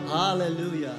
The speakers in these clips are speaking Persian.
هاللویا.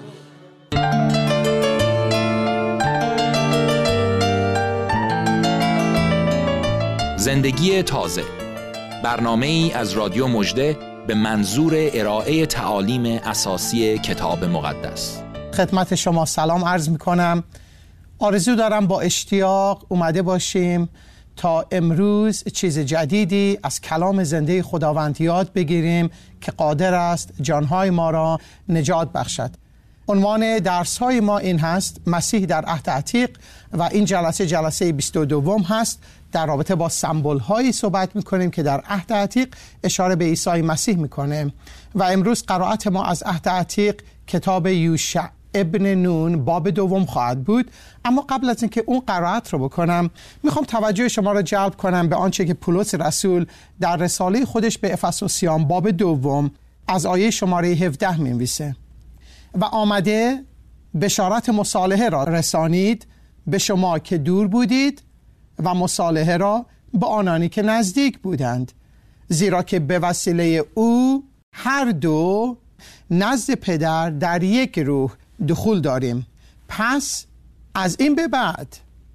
زندگی تازه، برنامه‌ای از رادیو مژده به منظور ارائه تعالیم اساسی کتاب مقدس. خدمت شما سلام عرض میکنم. آرزو دارم با اشتیاق اومده باشیم تا امروز چیز جدیدی از کلام زنده خداوند یاد بگیریم که قادر است جانهای ما را نجات بخشد. عنوان درس‌های ما این هست: مسیح در عهد عتیق، و این جلسه 22 هست. در رابطه با سمبول‌هایی صحبت می‌کنیم که در عهد عتیق اشاره به عیسی مسیح می‌کنه. و امروز قرائت ما از عهد عتیق کتاب یوشع ابن نون باب 2 خواهد بود. اما قبل از اینکه اون قرائت رو بکنم، میخوام توجه شما رو جلب کنم به آنچه که پولس رسول در رساله خودش به افسوسیان باب 2 از آیه شماره 17 می‌نویسه: و آمده بشارت مصالحه را رسانید به شما که دور بودید و مصالحه را به آنانی که نزدیک بودند، زیرا که به وسیله او هر دو نزد پدر در یک روح دخول داریم. پس از این به بعد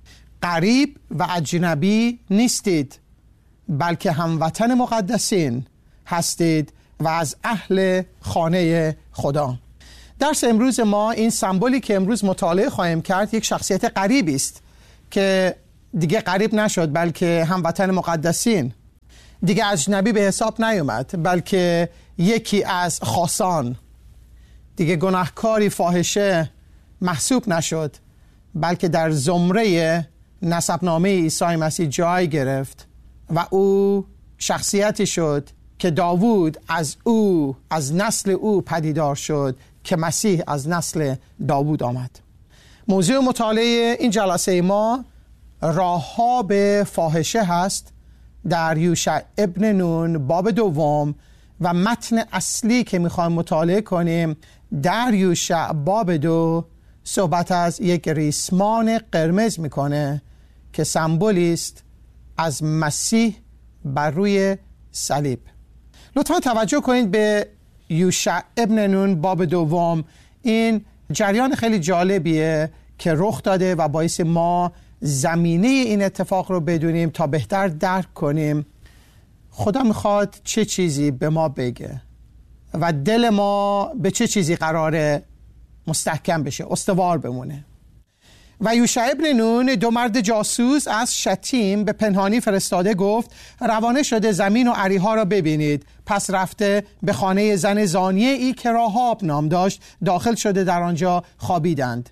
غریب و اجنبی نیستید، بلکه هموطن مقدسین هستید و از اهل خانه خدا. درس امروز ما، این سمبولی که امروز مطالعه خواهیم کرد، یک شخصیت غریبی است که دیگه غریب نشد، بلکه هموطن مقدسین. دیگه اجنبی به حساب نیومد، بلکه یکی از خاصان. دیگه گناهکاری فاحشه محسوب نشد، بلکه در زمره نسبنامه عیسی مسیح جای گرفت و او شخصیتی شد که داوود از نسل او پدیدار شد، که مسیح از نسل داوود آمد. موضوع مطالعه این جلسه ما راه‌ها به فاحشه هست در یوشع ابن نون باب 2 و متن اصلی که میخوایم مطالعه کنیم در یوشع باب 2 صحبت از یک ریسمان قرمز میکنه که سمبولی است از مسیح بر روی صلیب. لطفا توجه کنید به یوشع ابن نون باب 2. این جریان خیلی جالبیه که رخ داده و باعث ما زمینه این اتفاق رو بدونیم تا بهتر درک کنیم خدا میخواد چه چیزی به ما بگه و دل ما به چه چیزی قراره مستحکم بشه، استوار بمونه. و یوشع ابن نون، 2 مرد جاسوس از شتیم به پنهانی فرستاده، گفت روانه شده زمین و اریحا را ببینید. پس رفته به خانه زن زانیه ای که راهاب نام داشت داخل شده، در آنجا خوابیدند.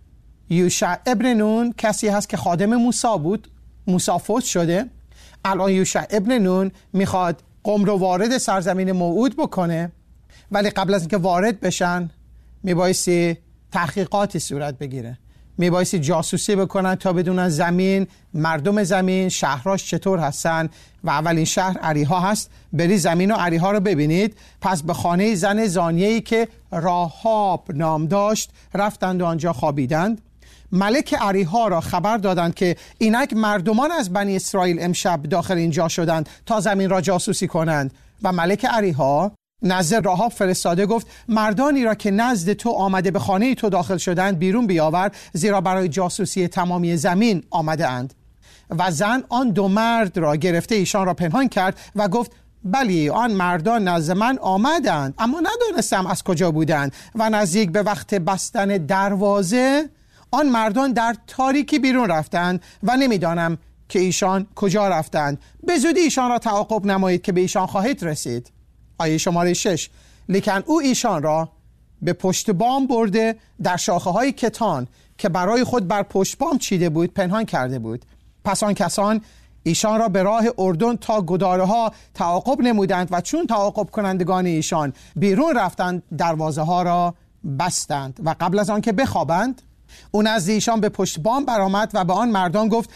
یوشع ابن نون کسی هست که خادم موسی بود. موسی فوت شده. الان یوشع ابن نون میخواد قوم رو وارد سرزمین موعود بکنه، ولی قبل از اینکه وارد بشن میبایستی تحقیقاتی صورت بگیره، میبایستی جاسوسی بکنن تا بدونن زمین، مردم زمین، شهراش چطور هستن. و اولین شهر اریحا هست. بری زمین و اریحا رو ببینید. پس به خانه زن زانیه‌ای که راهاب نام داشت رفتند و آنجا خوابیدند. ملک اریحا را خبر دادند که اینک مردمان از بنی اسرائیل امشب داخل اینجا شدند تا زمین را جاسوسی کنند. و ملک اریحا نزد راهاب فرستاده گفت مردانی را که نزد تو آمده به خانه تو داخل شدند بیرون بیاور، زیرا برای جاسوسی تمامی زمین آمده اند. و زن آن 2 مرد را گرفته ایشان را پنهان کرد و گفت بلی، آن مردان نزد من آمدند، اما ندانستم از کجا بودند. و نزدیک به وقت بستن دروازه آن مردان در تاریکی بیرون رفتند و نمیدانم که ایشان کجا رفتند. به زودی ایشان را تعاقب نمایید که به ایشان خواهید رسید. آیه شماره 6: لیکن او ایشان را به پشت بام برده در شاخه های کتان که برای خود بر پشت بام چیده بود پنهان کرده بود. پس آن کسان ایشان را به راه اردن تا گداره ها تعاقب نمودند و چون تعاقب کنندگان ایشان بیرون رفتند دروازه ها را بستند. و قبل از آن که بخوابند او نزد ایشان به پشت بام برآمد و به آن مردان گفت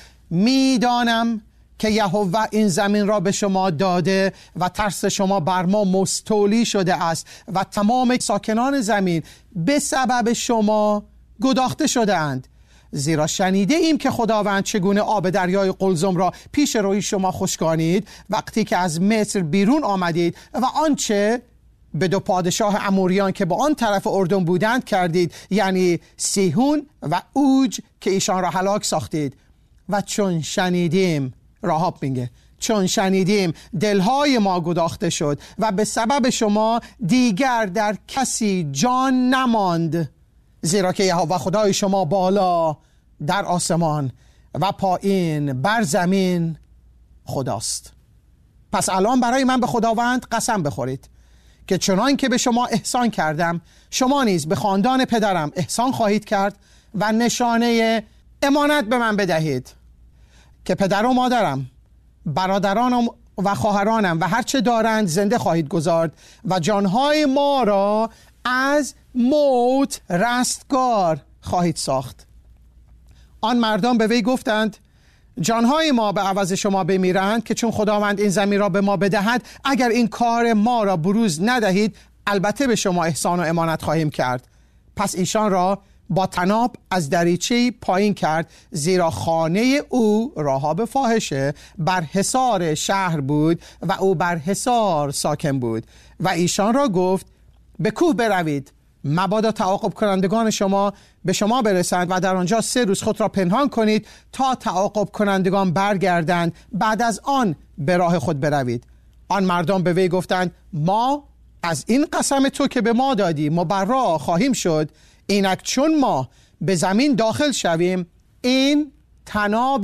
میدانم که یهوه این زمین را به شما داده و ترس شما بر ما مستولی شده است و تمام ساکنان زمین به سبب شما گداخته شده اند. زیرا شنیده ایم که خداوند چگونه آب دریای قلزم را پیش روی شما خشکانید وقتی که از مصر بیرون آمدید و آنچه به دو پادشاه اموریان که با آن طرف اردن بودند کردید، یعنی سیحون و اوج که ایشان را هلاک ساختید. و چون شنیدیم، راهاب میگه، چون شنیدیم دلهای ما گداخته شد و به سبب شما دیگر در کسی جان نماند، زیرا که یهوه خدای شما بالا در آسمان و پایین بر زمین خداست. پس الان برای من به خداوند قسم بخورید که چنان که به شما احسان کردم، شما نیز به خاندان پدرم احسان خواهید کرد و نشانه امانت به من بدهید که پدر و مادرم، برادرانم و خواهرانم و هرچه دارند زنده خواهید گذارد و جانهای ما را از موت رستگار خواهید ساخت. آن مردان به وی گفتند جانهای ما به عوض شما بمیرند، که چون خداوند این زمین را به ما بدهد، اگر این کار ما را بروز ندهید البته به شما احسان و امانت خواهیم کرد. پس ایشان را با طناب از دریچه پایین کرد، زیرا خانه او راهاب فاحشه بر حصار شهر بود و او بر حصار ساکن بود. و ایشان را گفت به کوه بروید، مبادا تعاقب کنندگان شما به شما برسند و در آنجا 3 روز خود را پنهان کنید تا تعاقب کنندگان برگردند، بعد از آن به راه خود بروید. آن مردان به وی گفتند ما از این قسم تو که به ما دادی مبرا خواهیم شد. اینک چون ما به زمین داخل شویم، این طناب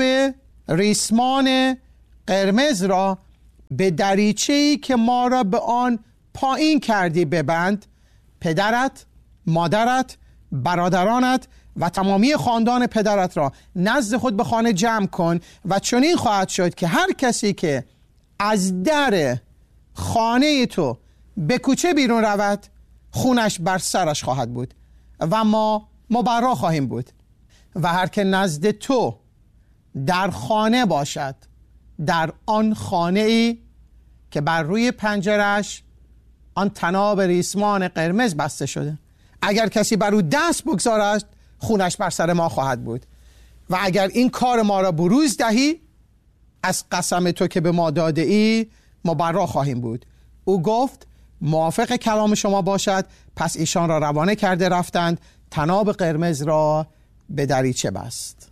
ریسمان قرمز را به دریچه‌ای که ما را به آن پایین کردی ببند. پدرت، مادرت، برادرانت و تمامی خاندان پدرت را نزد خود به خانه جمع کن و چنین خواهد شد که هر کسی که از در خانه تو به کوچه بیرون رود، خونش بر سرش خواهد بود و ما مبرا خواهیم بود. و هر که نزد تو در خانه باشد، در آن خانه ای که بر روی پنجرش آن طناب ریسمان قرمز بسته شده، اگر کسی بر او دست بگذارد، خونش بر سر ما خواهد بود. و اگر این کار ما را بروز دهی، از قسم تو که به ما داده ای مبرا خواهیم بود. او گفت موافق کلام شما باشد. پس ایشان را روانه کرده رفتند، طناب قرمز را به دریچه بست.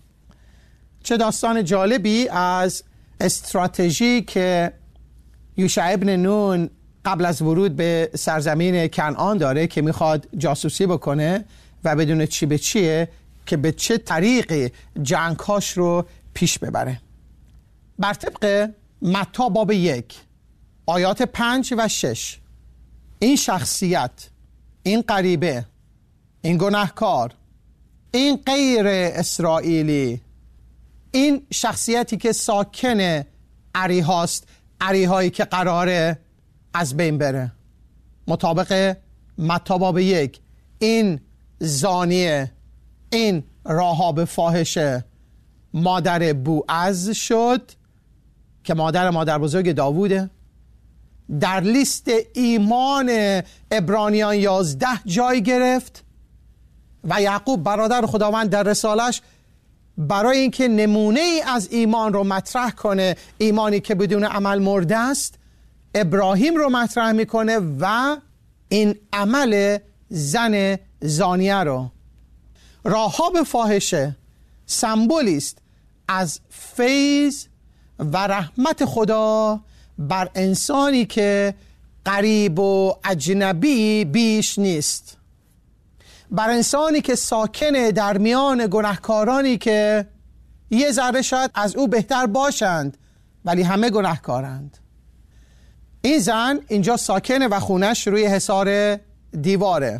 چه داستان جالبی از استراتژی که یوشع ابن نون قبل از ورود به سرزمین کنعان داره که میخواد جاسوسی بکنه و بدون چی به چیه که به چه طریقی جنگاش رو پیش ببره. بر طبق متی باب 1 آیات 5 و 6 این شخصیت، این غریبه، این گناهکار، این غیر اسرائیلی، این شخصیتی که ساکن عریهاست، عریهایی که قراره از بین بره، مطابق متی باب 1 این زانیه، این راهاب فاحشه مادر بوعز شد که مادر بزرگ داووده. در لیست ایمان عبرانیان 11 جای گرفت و یعقوب برادر خداوند در رسالش برای اینکه نمونه ای از ایمان رو مطرح کنه، ایمانی که بدون عمل مرده است، ابراهیم رو مطرح میکنه و این عمل زن زانیه رو. راهاب فاحشه سمبولی است از فیض و رحمت خدا بر انسانی که غریب و اجنبی بیش نیست، بر انسانی که ساکن در میان گناهکارانی که یه ذره شاید از او بهتر باشند ولی همه گناهکارند. این زن اینجا ساکنه و خونش روی حصار دیواره.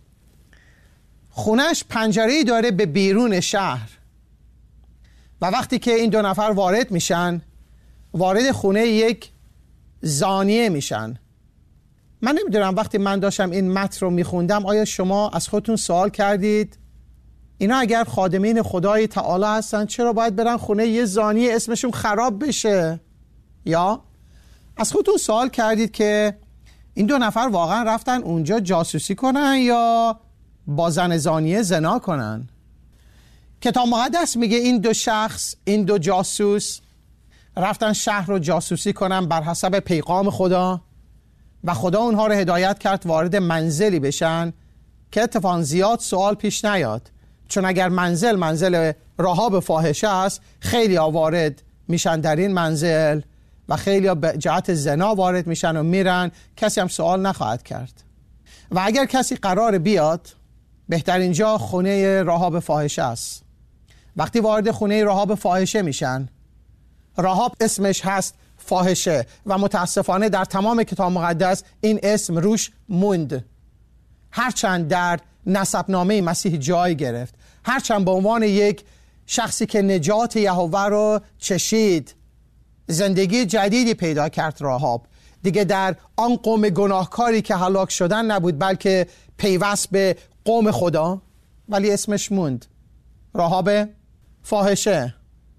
خونش پنجره‌ای داره به بیرون شهر و وقتی که این 2 نفر وارد میشن، وارد خونه یک زانیه میشن. من نمیدونم وقتی من داشتم این متن رو میخوندم آیا شما از خودتون سوال کردید اینا اگر خادمین خدای تعالی هستن چرا باید برن خونه یه زانیه اسمشون خراب بشه؟ یا از خودتون سوال کردید که این 2 نفر واقعا رفتن اونجا جاسوسی کنن یا با زن زانیه زنا کنن؟ کتاب مقدس میگه این 2 شخص، این 2 جاسوس رفتن شهر رو جاسوسی کنن بر حسب پیغام خدا و خدا اونها رو هدایت کرد وارد منزلی بشن که اتفاقا زیاد سوال پیش نیاد، چون اگر منزل راهاب فاحشه است، خیلی ها وارد میشن در این منزل و خیلی ها به جهت زنا وارد میشن و میرن، کسی هم سوال نخواهد کرد. و اگر کسی قرار بیاد، بهترین جا خونه راهاب فاحشه است. وقتی وارد خونه راهاب فاحشه میشن، راهاب اسمش هست فاحشه و متاسفانه در تمام کتاب مقدس این اسم روش موند، هرچند در نسبنامه مسیح جای گرفت، هرچند به عنوان یک شخصی که نجات یهوه رو چشید، زندگی جدیدی پیدا کرد. راهاب دیگه در آن قوم گناهکاری که هلاک شدن نبود، بلکه پیوست به قوم خدا، ولی اسمش موند، راهاب فاحشه.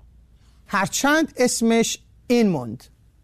هرچند اسمش این موند،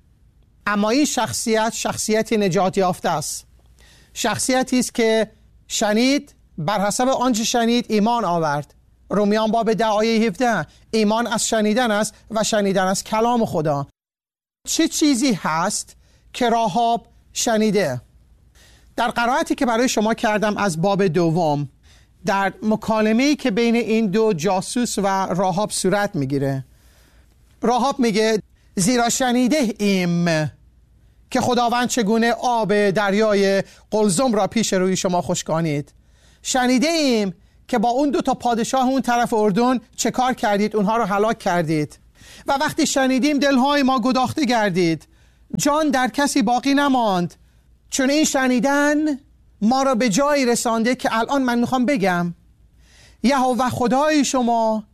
اما این شخصیتی نجات یافته است، شخصیتی است که شنید، بر حسب آنچه شنید ایمان آورد. رومیان باب 10 آیه 17، ایمان از شنیدن است و شنیدن از کلام خدا. چه چیزی هست که راهاب شنیده؟ در قرائتی که برای شما کردم از باب 2، در مکالمه‌ای که بین این دو جاسوس و راهاب صورت میگیره، راهاب میگه زیرا شنیده ایم که خداوند چگونه آب دریای قلزم را پیش روی شما خشکانید. شنیده ایم که با اون 2 پادشاه اون طرف اردن چه کار کردید، اونها رو هلاک کردید. و وقتی شنیدیم دلهای ما گداخته گردید، جان در کسی باقی نماند، چون این شنیدن ما را به جایی رسانده که الان من میخوام بگم. یهوه خدای شما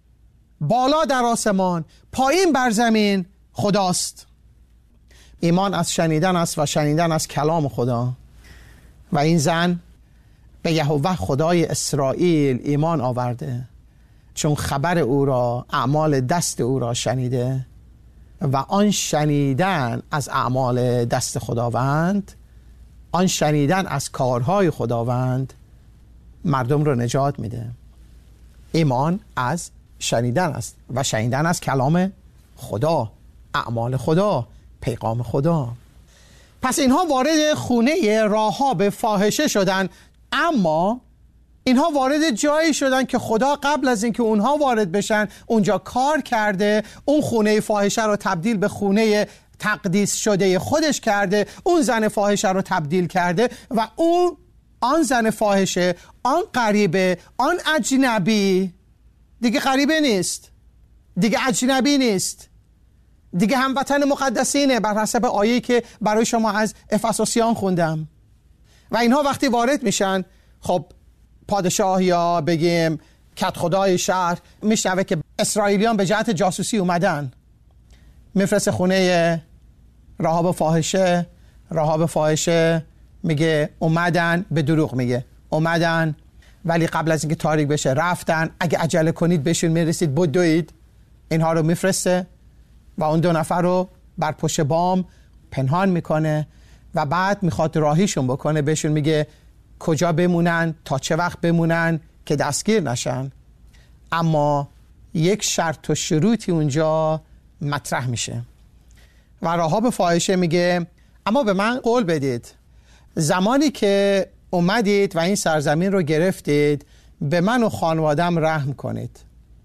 بالا در آسمان، پایین بر زمین خداست. ایمان از شنیدن است و شنیدن از کلام خدا. و این زن به یهوه خدای اسرائیل ایمان آورده، چون خبر او را، اعمال دست او را شنیده و آن شنیدن از اعمال دست خداوند، آن شنیدن از کارهای خداوند مردم رو نجات میده. ایمان از شنیدن است و شنیدن از کلام خدا، اعمال خدا، پیغام خدا. پس اینها وارد خونه راهاب فاحشه شدن، اما اینها وارد جایی شدن که خدا قبل از اینکه اونها وارد بشن اونجا کار کرده، اون خونه فاحشه رو تبدیل به خونه تقدیس شده خودش کرده، اون زن فاحشه رو تبدیل کرده و آن زن فاحشه، آن غریبه، آن اجنبی دیگه غریبه نیست، دیگه اجنبی نیست، دیگه هموطن مقدسینه، بر حسب آیه‌ای که برای شما از افسوسیان خوندم. و اینها وقتی وارد میشن، خب پادشاه یا بگیم کدخدای شهر میشنوه که اسرائیلیان به جهت جاسوسی اومدن، میفرسته خونه راهاب فاحشه. راهاب فاحشه میگه اومدن، به دروغ میگه اومدن ولی قبل از اینکه تاریک بشه رفتن، اگه عجله کنید بهشون میرسید بدوید. اینها رو میفرسته و اون 2 نفر رو بر پشت بام پنهان میکنه و بعد میخواد راهیشون بکنه، بهشون میگه کجا بمونن، تا چه وقت بمونن که دستگیر نشن. اما یک شرط و شروطی اونجا مطرح میشه و راهاب فاحشه میگه اما به من قول بدید زمانی که اومدید و این سرزمین رو گرفتید به من و خانوادم رحم کنید.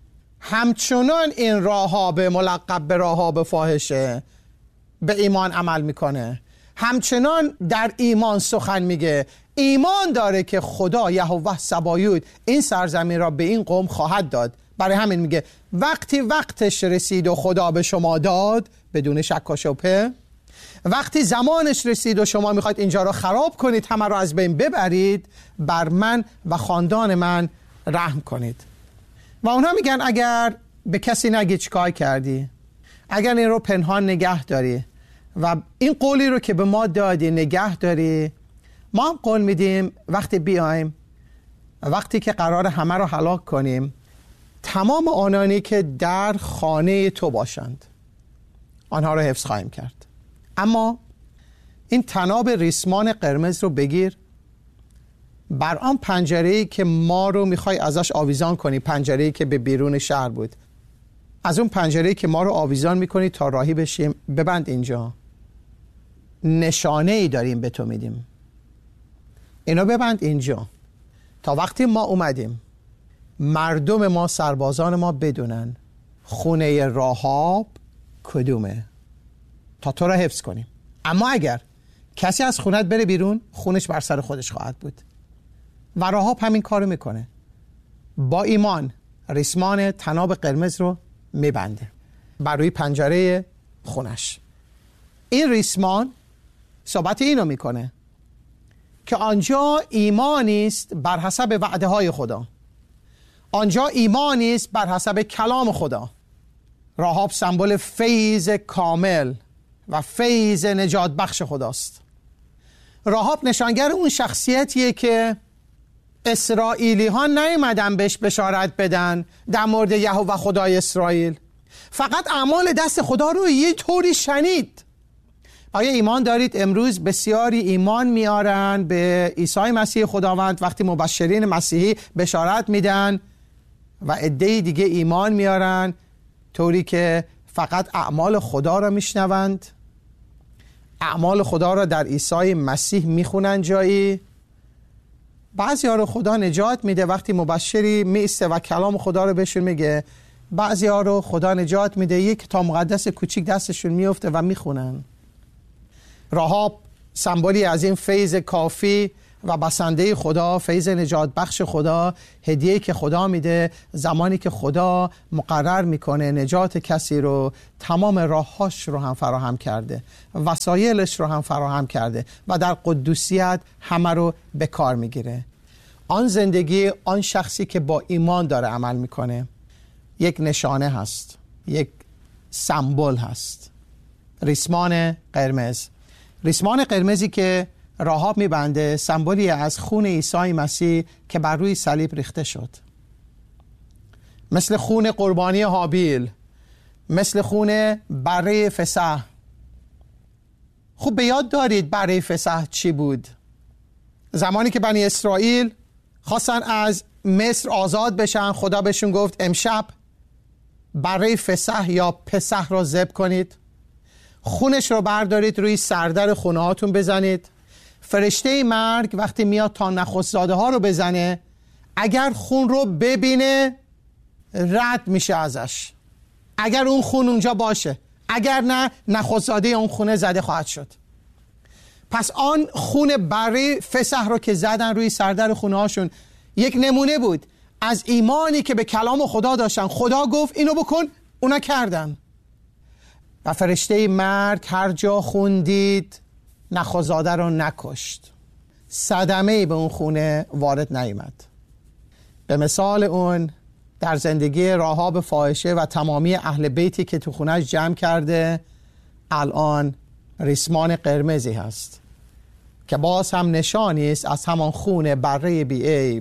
همچنان این راهاب ملقب به راهاب فاحشه به ایمان عمل میکنه، همچنان در ایمان سخن میگه، ایمان داره که خدا یهوه سبایوت این سرزمین را به این قوم خواهد داد. برای همین میگه وقتی وقتش رسید و خدا به شما داد، بدون شک و شبهه، وقتی زمانش رسید و شما میخواید اینجا را خراب کنید، همه را از بین ببرید، بر من و خاندان من رحم کنید. و اونها میگن اگر به کسی نگی چیکار کردی، اگر این رو پنهان نگه داری و این قولی رو که به ما دادی نگه داری، ما هم قول میدیم وقتی بیایم، وقتی که قرار همه رو هلاک کنیم، تمام آنانی که در خانه تو باشند آنها رو حفظ خواهیم کرد. اما این طناب ریسمان قرمز رو بگیر، بر آن پنجره‌ای که ما رو میخوای ازش آویزان کنی، پنجره‌ای که به بیرون شهر بود، از اون پنجره‌ای که ما رو آویزان میکنی تا راهی بشیم، ببند اینجا نشانه ای داریم به تو میدیم. اینو ببند اینجا تا وقتی ما اومدیم مردم ما، سربازان ما بدونن خونه راهاب کدومه تا تو را حفظ کنیم. اما اگر کسی از خونت بره بیرون، خونش بر سر خودش خواهد بود. و راهاب همین کارو میکنه. با ایمان ریسمان طناب قرمز رو میبنده بر روی پنجره خونش. این ریسمان صحبت اینو میکنه که آنجا ایمانی است بر حسب وعده های خدا، آنجا ایمانی است بر حسب کلام خدا. راهاب سمبل فیض کامل و فیض نجات بخش خداست. راهاب نشانگر اون شخصیتیه که اسرائیلی ها نیومدن بهش بشارت بدن در مورد یهوه خدای اسرائیل، فقط اعمال دست خدا رو یه طوری شنید. آیا ایمان دارید امروز بسیاری ایمان میارن به عیسی مسیح خداوند وقتی مبشرین مسیحی بشارت میدن و عده‌ای دیگه ایمان میارن طوری که فقط اعمال خدا رو میشنوند، اعمال خدا رو در عیسی مسیح میخونن جایی. بعضی ها رو خدا نجات میده وقتی مبشری میسته و کلام خدا رو بهشون میگه، بعضی ها رو خدا نجات میده یک کتاب مقدس کوچیک دستشون میفته و میخونن. راهاب سمبولی از این فیض کافی و بسنده خدا، فیض نجات بخش خدا، هدیه‌ای که خدا میده زمانی که خدا مقرر میکنه نجات کسی رو، تمام راههاش رو هم فراهم کرده، وسایلش رو هم فراهم کرده و در قدوسیت همه رو به کار میگیره. آن زندگی آن شخصی که با ایمان داره عمل میکنه یک نشانه هست، یک سمبل هست. ریسمان قرمز، ریسمان قرمزی که راهاب میبنده سمبولی از خون عیسی مسیح که بر روی صلیب ریخته شد، مثل خون قربانی هابیل، مثل خون بره فسح. خوب به یاد دارید بره فسح چی بود؟ زمانی که بنی اسرائیل خواستن از مصر آزاد بشن، خدا بهشون گفت امشب بره فسح یا پسح را ذبح کنید، خونش رو بردارید روی سردر خونه هاتون بزنید. فرشته مرگ وقتی میاد تا نخست‌زاده ها رو بزنه، اگر خون رو ببینه رد میشه ازش، اگر اون خون اونجا باشه، اگر نه نخست‌زاده اون خونه زده خواهد شد. پس آن خون بره فسح رو که زدن روی سردر خونه هاشون یک نمونه بود از ایمانی که به کلام خدا داشتن. خدا گفت اینو بکن، اونا کردن. و فرشته مرگ هر جا خون دید نخست‌زاده رو نکشت، صدمه‌ای به اون خونه وارد نیامد. به مثال اون در زندگی راهاب فاحشه و تمامی اهل بیتی که تو خونه‌اش جمع کرده الان ریسمان قرمزی هست که باز هم نشانی است از همان خون بره بی‌عیب،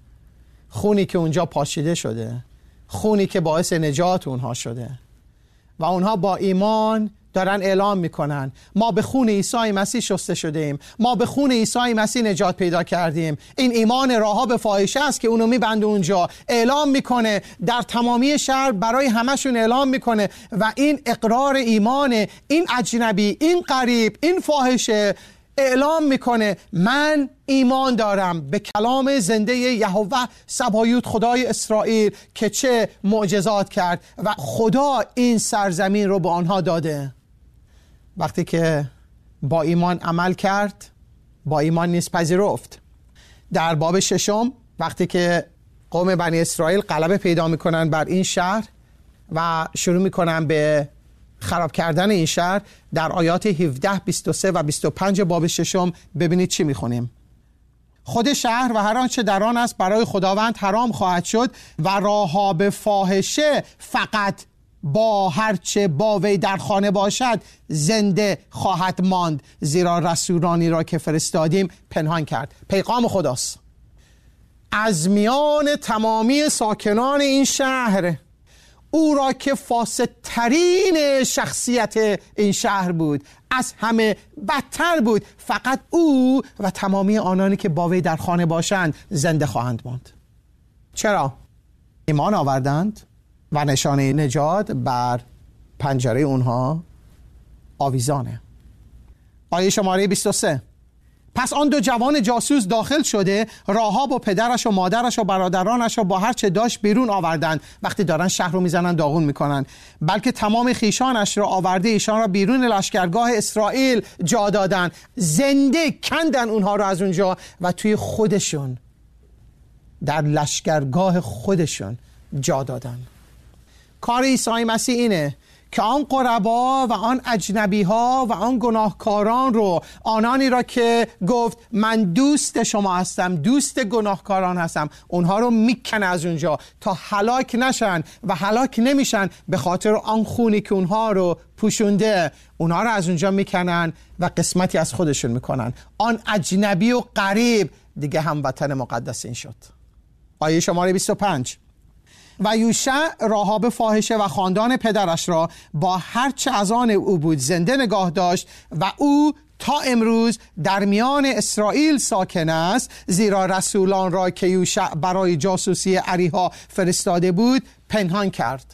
خونی که اونجا پاشیده شده، خونی که باعث نجات اونها شده و اونها با ایمان دارن اعلام میکنن ما به خون عیسی مسیح شسته شده ایم، ما به خون عیسی مسیح نجات پیدا کردیم. این ایمان راهاب فاحشه است که اونو میبنده اونجا، اعلام میکنه در تمامی شهر، برای همشون اعلام میکنه و این اقرار ایمان این اجنبی، این غریب، این فاحشه اعلام میکنه من ایمان دارم به کلام زنده یهوه سبایوت خدای اسرائیل که چه معجزات کرد و خدا این سرزمین رو به آنها داده. وقتی که با ایمان عمل کرد، با ایمان نیز پذیرفت. در باب 6 وقتی که قوم بنی اسرائیل غلبه پیدا میکنن بر این شهر و شروع میکنن به خراب کردن این شهر، در آیات 17 23 و 25 باب 6 ببینید چی میخونیم. خود شهر و هر آنچه در آن است برای خداوند حرام خواهد شد و راهاب فاحشه فقط با هرچه با وی در خانه باشد زنده خواهد ماند، زیرا رسولانی را که فرستادیم پنهان کرد. پیغام خداست از میان تمامی ساکنان این شهر، او را که فاسدترین شخصیت این شهر بود، از همه بدتر بود، فقط او و تمامی آنانی که با وی در خانه باشند زنده خواهند ماند. چرا؟ ایمان آوردند و نشانه نجات بر پنجره اونها آویزانه. آیه شماره 23. پس آن دو جوان جاسوس داخل شده راهاب و پدرش و مادرش و برادرانش و با هر چه داشت بیرون آوردند. وقتی دارن شهر رو میزنن داغون میکنن، بلکه تمام خیشانش را آورده ایشان را بیرون لشکرگاه اسرائیل جا دادن. زنده کندن اونها رو از اونجا و توی خودشون، در لشکرگاه خودشون جا دادن. کار عیسی مسیح اینه که آن غربا و آن اجنبی ها و آن گناهکاران رو، آنانی را که گفت من دوست شما هستم، دوست گناهکاران هستم، اونها رو میکنه از اونجا تا هلاک نشن و هلاک نمیشن به خاطر آن خونی که اونها رو پوشونده. اونها رو از اونجا میکنن و قسمتی از خودشون میکنن. آن اجنبی و غریب دیگه هموطن مقدس این شد. آیه شماره 25. و یوشع راهاب فاحشه و خاندان پدرش را با هرچه از آن او بود زنده نگاه داشت و او تا امروز در میان اسرائیل ساکن است، زیرا رسولان را که یوشع برای جاسوسی اریحا فرستاده بود پنهان کرد.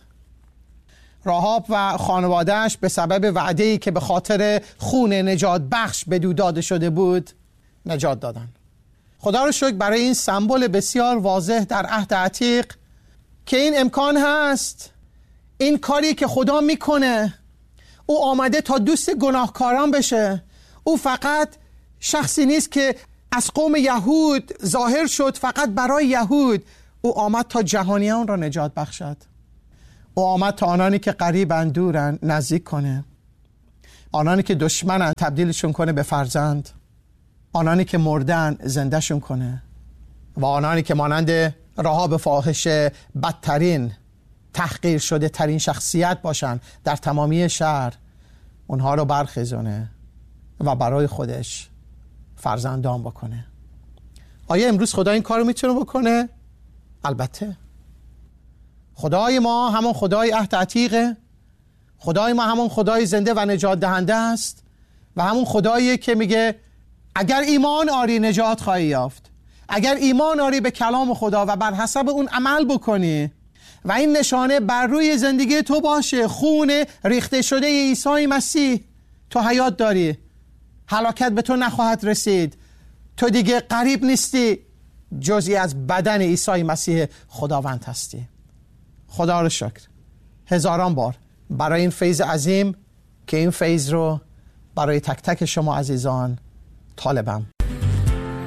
راهاب و خانوادهش به سبب وعده‌ای که به خاطر خون نجات بخش بدو داده شده بود نجات دادن. خدا رو شکر برای این سمبل بسیار واضح در عهد عتیق که این امکان هست. این کاری که خدا میکنه، او آمده تا دوست گناهکاران بشه. او فقط شخصی نیست که از قوم یهود ظاهر شد فقط برای یهود. او آمد تا جهانیان را نجات بخشد. او آمد تا آنانی که قریبن دورن نزدیک کنه، آنانی که دشمنن تبدیلشون کنه به فرزند، آنانی که مردن زندهشون کنه و آنانی که مانند راهاب فاحشه بدترین، تحقیر شده ترین شخصیت باشن در تمامی شهر، اونها رو برخیزونه و برای خودش فرزندان بکنه. آیا امروز خدا این کار رو میتونه بکنه؟ البته. خدای ما همون خدای عهد عتیقه. خدای ما همون خدای زنده و نجات دهنده است و همون خداییه که میگه اگر ایمان آری نجات خواهی یافت. اگر ایمان آری به کلام خدا و بر حسب اون عمل بکنی و این نشانه بر روی زندگی تو باشه، خون ریخته شده عیسی مسیح، تو حیات داری، هلاکت به تو نخواهد رسید، تو دیگه غریب نیستی، جزئی از بدن عیسی مسیح خداوند هستی. خدا رو شکر هزاران بار برای این فیض عظیم که این فیض رو برای تک تک شما عزیزان طالبم.